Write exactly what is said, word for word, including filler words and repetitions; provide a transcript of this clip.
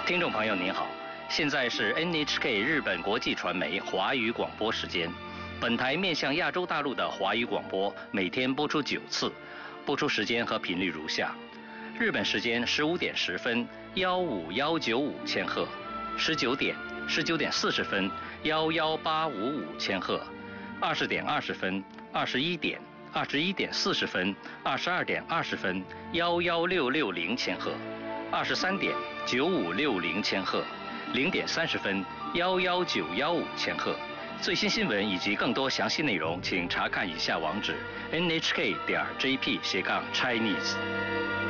听众朋友您好，现在是 N H K 日本国际传媒华语广播时间。本台面向亚洲大陆的华语广播每天播出九次，播出时间和频率如下：日本时间十五点十分，幺五幺九五千赫；十九点、十九点四十分，幺幺八五五千赫；二十点二十分、二十一点、二十一点四十分、二十二点二十分，幺幺六六零千赫；二十三点九五六零千赫，零点三十分，幺幺九幺五千赫。最新新闻以及更多详细内容，请查看以下网址 ：n h k 点 j p 斜杠 chinese。